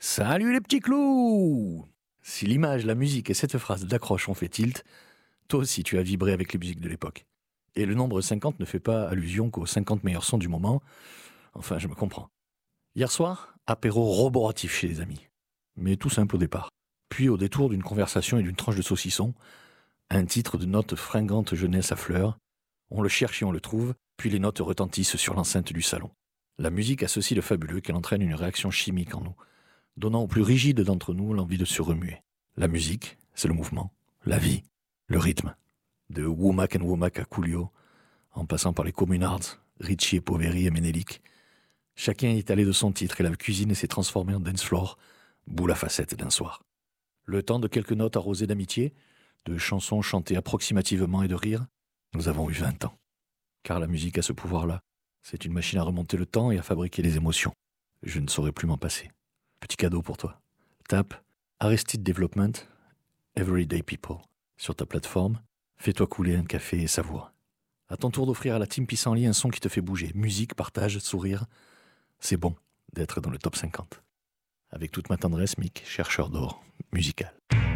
Salut les petits clous! Si l'image, la musique et cette phrase d'accroche ont fait tilt, toi aussi tu as vibré avec les musiques de l'époque. Et le nombre 50 ne fait pas allusion qu'aux 50 meilleurs sons du moment. Enfin, je me comprends. Hier soir, apéro roboratif chez les amis. Mais tout simple au départ. Puis au détour d'une conversation et d'une tranche de saucisson, un titre de notre fringante jeunesse à fleurs. On le cherche et on le trouve, puis les notes retentissent sur l'enceinte du salon. La musique a ceci de fabuleux qu'elle entraîne une réaction chimique en nous, donnant aux plus rigides d'entre nous l'envie de se remuer. La musique, c'est le mouvement, la vie, le rythme. De Womack and Womack à Coolio, en passant par les Communards, Richie et Poveri et Menelik. Chacun est allé de son titre et la cuisine s'est transformée en dance floor, boule à facettes d'un soir. Le temps de quelques notes arrosées d'amitié, de chansons chantées approximativement et de rire, nous avons eu 20 ans. Car la musique a ce pouvoir-là. C'est une machine à remonter le temps et à fabriquer les émotions. Je ne saurais plus m'en passer. Petit cadeau pour toi. Tape Arrested Development, Everyday People sur ta plateforme. Fais-toi couler un café et savoure. À ton tour d'offrir à la team Pissenlit un son qui te fait bouger. Musique, partage, sourire. C'est bon d'être dans le top 50. Avec toute ma tendresse, Mick, chercheur d'or musical.